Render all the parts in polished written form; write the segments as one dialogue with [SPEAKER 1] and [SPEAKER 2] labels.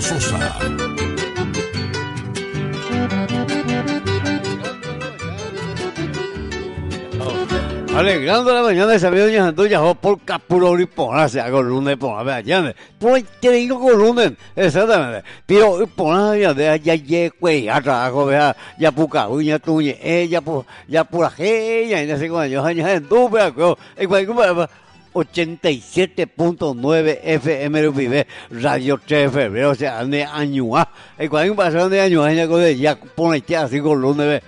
[SPEAKER 1] Sosa.
[SPEAKER 2] Alegrando la mañana de Sabido Doña Santoya, por Capuro y Ponase, hago lunes por la mañana. Pues te digo con lunes, exactamente. Pero por la mañana, ya llegue, ya trabajo, vea, ya puca, uña tuñe, ya pura genia, y no sé cuántos años en tu, pero, y cualquier 87.9 FM Vive Radio 3 de febrero, o sea, de año, y cuando pasaron de año, ya pone así con lunes,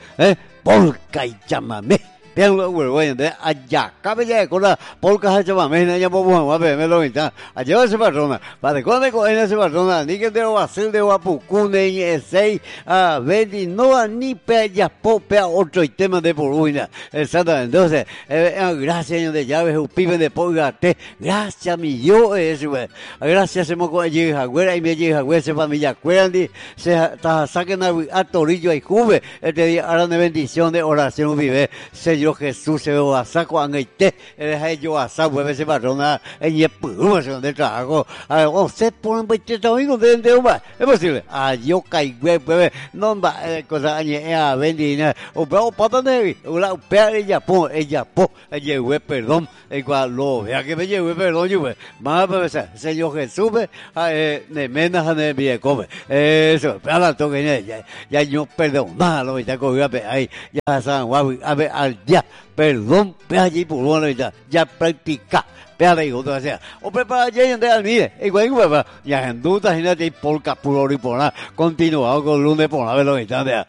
[SPEAKER 2] polka y chamamé. Bien lo bueno de allá cabe ya con la polka hacha mamena ya podemos ver me lo está allá esa persona para cuando con esa persona ni que te va a hacer de guapucune sei a ver no ni pella popea otro tema de poruina exactamente entonces gracias de llaves un pibe de polga te gracias mi yo eso gracias se moco allí agüera y me llega agüera se familia cuerandi se saquen a torillo y juve este día harán de bendición de oración vive yo Jesús se va a saco a ngaite el yo a saco ese patrona en el pueblo de trabajo o se ponen 20 domingo de uma es posible yo caigo no va cosa a vendina o pero pata de la pea ella po ella perdón igual lo vea que me lleve perdón yo más Señor Jesús de menas de bien come eso para toque ya yo perdón nada lo está cogido ahí ya saben a ver al ya perdón, ve allí por bueno ya practica. Pera y otra sea. O prepara ya y ande al mire. Igual que ya en duda imagínate por capuro y por nada. Continuado con lunes por la verlo instante.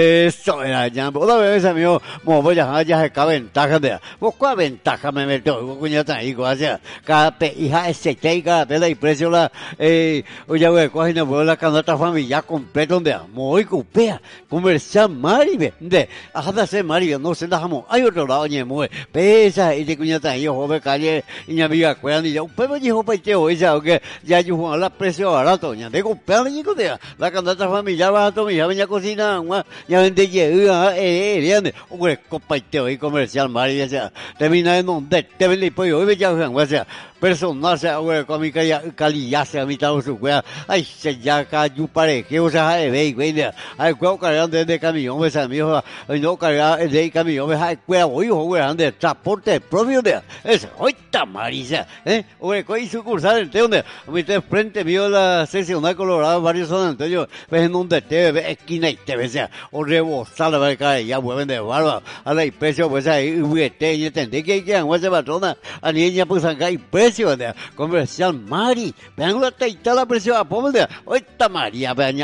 [SPEAKER 2] Eso era ya. Otra vez amigo, mo voy a ya se cabe ventaja de. Vos cuál ventaja me meto, cuñata ahí cosa. Cada hija ese te cada pela y precio la oye güey, coge no puedo la canasta familia completa donde muy cupea. Comercial Maribe. De hasta se Maribe no se dejamos. Hay otro lado ni muy. Pesa y de cuñata ahí joven calle mi amiga cuando ya un pueblo dijo paiteo ella que ya yo a la precio barato ya tengo perro y cosa la cantata familia barato mi ya venía cocina ya vende llega viene un copaiteo y comercial María ya termina en donde te vende pollo y ya o sea personal se ahora con mi calidad se a mitad su cueva ay se ya cayó pareja o sea ve güey ay cueva cargando de camión ves amigo no carga de camión ves ay cueva hoy güey ande transporte propio de eso hoy está Marisa oye coi sucursal de donde mi te frente mío la seccional Colorado varios San Antonio ves en donde te ve esquina y te ves o rebosar la verdad ya vuelven de barba a la precio pues ahí te y entendí que han esa patrona a niña pues acá y de comercial Mari, vean la teita la presión a poner de hoy está María, vean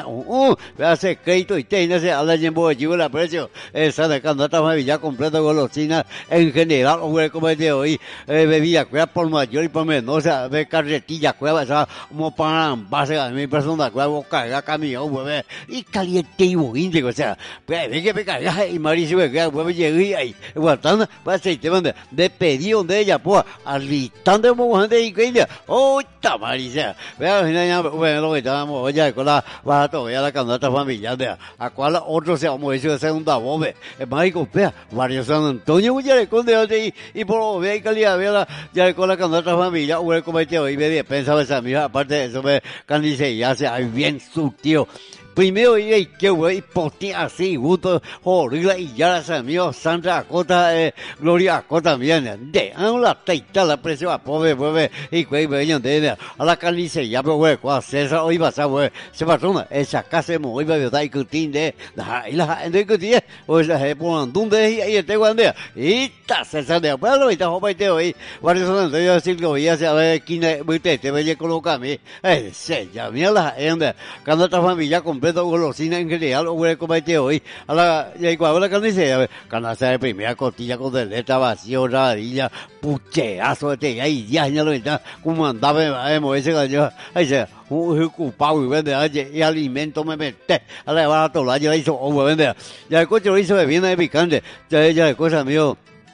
[SPEAKER 2] hace crédito y te no se habla en bolsillo la precio, esa de candata ya completa golosina en general, hombre, como es de hoy, bebida cueva por mayor y por menor, o sea, de carretilla cueva, esa como para base a mi persona cueva, carga camión, bebé, y caliente y índigo, o sea, ve que me carga y Mauricio me queda, bebé, llegué ahí, guardando, va a ser tema de pedido de ella, pues, al instante gente y que oh Marisa vea bueno lo que estábamos ya con la barato ya la candata familiar de a cual otro se vamos hecho de segunda voz el mágico vea varios San Antonio ya le conde y por vea y calidad vea ya con la candata familiar o el cometido y me pensaba esa mía aparte de eso me candice ya se hay bien sutil primero y que güey posté así gusto horrible y ya la mío Sandra Acota Gloria Acota también de la teita la precio a pobre y güey venían de a la carnicería pero güey cuando César hoy pasa güey se patrona esa casa muy verdad y que tiene la de que tiene o sea se ponen donde y te guande y está César de pueblo y está joven de hoy varios son de decir que voy a saber quién te voy a colocarme se ya mira la gente cuando esta familia completo golosina en general o güey como hoy a la ya igual la carnicería canasta de primera costilla con deleta vacío radilla pucheazo de ahí ya lo está como andaba ese gallo ahí se un ocupado y vende y alimento me mete a la barato la ya hizo o vende ya el coche lo hizo de bien picante ya el cosa mío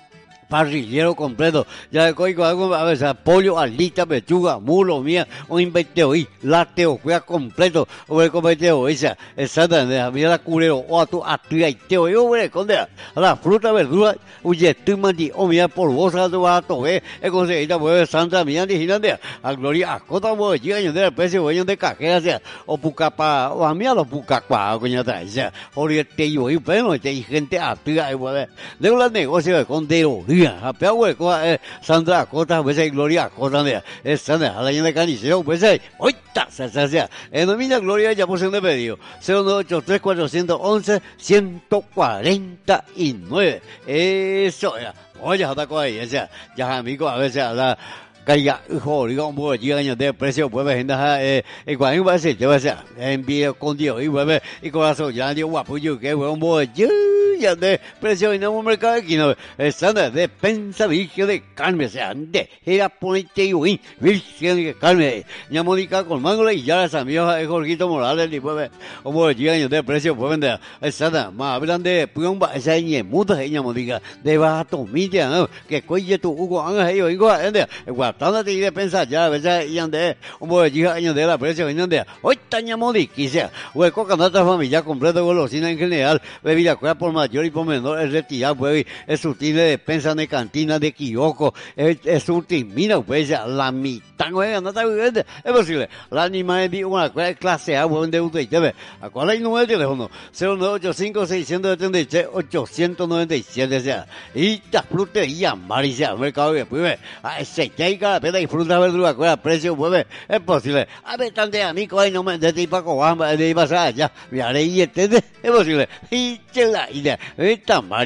[SPEAKER 2] parrillero completo. Ya de código algo, a veces pollo, alita, pechuga, mulo, mía, un inventeo y lácteo, cuida completo, o el cometeo, esa, exactamente, a mí la cureo, o a tu atriaiteo, yo, güey, con la fruta, verdura, oye, tú mandi, o mía, polvosa, tu vas a tocar, conseguida, pues, santa mía, diginante, a gloria, a cota, pues, llega, yo de el precio, güey, de cajera, sea, o pucapa, o a mí a los pucapa, coña, sea, o te yo, y bueno, te gente activa, de los negocios con deroría, a peor, güey, Sandra Cota, pues, gloria, cota, es Sandra, a la llena de caniceo, pues, oita, sea, en nomina gloria, ya puse un pedido, 09834104149, eso era, oye, hasta con ahí, ya amigo, a veces, a la, caiga, hijo, un poco de años de precio, pues, gente, cuando va a ser, te va a ser, envío con Dios, y vuelve, y corazón, ya, Dios, guapo, yo, que, un poco ya de precio, y no, un mercado aquí, no, estándar de pensa, virgen de carne, o sea, de, era ponerte y huir, virgen de carne, ya Mónica con mango, y ya las amigas, Jorgito Morales, y pues, un poco de años de precio, pues, vender, estándar, más hablan de, pues, esa ñe, muta, ella Mónica, de bato, milla, ¿no? Que cuelle tu Hugo, anga, ellos, igual, guardando de pensar ya a veces y ande un poco de años de la precio y ande hoy taña modi quizá hueco canasta familia completo golosina en general bebida cueva por mayor y por menor es retirado pues es sutil de despensa de cantina de kiosco es sutil mira pues la mitad güey no está viviendo es posible la animal de una clase A buen de usted debe a cuál hay número de teléfono 0985 673 897 sea y ta frutería maricia mercado de pues a ese la pena y fruta verdura con el precio mueve es posible a ver tan de amigo ahí no me de tipo cobamba de pasar ya me haré y es posible y chela y de esta